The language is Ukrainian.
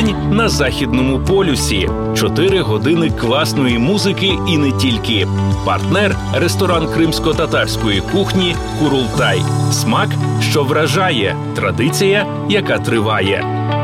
день на Західному полюсі. 4 години класної музики і не тільки. Партнер – ресторан кримсько-татарської кухні «Курултай». Смак, що вражає. Традиція, яка триває.